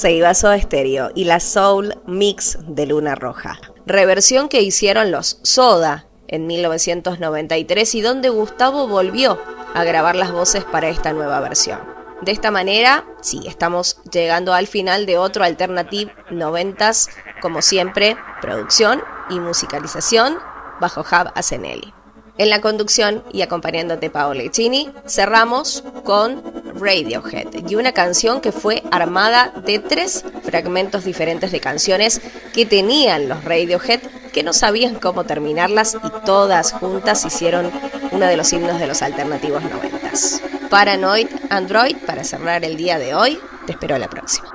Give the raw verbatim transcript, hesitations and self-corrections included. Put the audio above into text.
se iba Soda Stereo y la Soul Mix de Luna Roja. Reversión que hicieron los Soda en mil novecientos noventa y tres y donde Gustavo volvió a grabar las voces para esta nueva versión. De esta manera, sí, estamos llegando al final de otro Alternative noventas, como siempre, producción y musicalización bajo Hub Asenelli. En la conducción y acompañándote Paola Echini, cerramos con Radiohead y una canción que fue armada de tres fragmentos diferentes de canciones que tenían los Radiohead, que no sabían cómo terminarlas y todas juntas hicieron uno de los himnos de los alternativos noventas. Paranoid Android, para cerrar el día de hoy, te espero a la próxima.